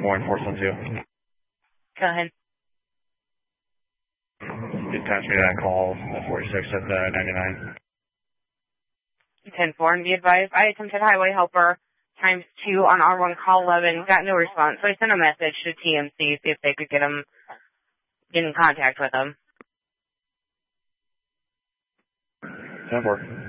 Warren 472. Go ahead. Attach me to that call, 46 at 99. 10-4, and be advised, I attempted highway helper times 2 on R1 call 11, got no response, so I sent a message to TMC, see if they could get in contact with them. 10-4.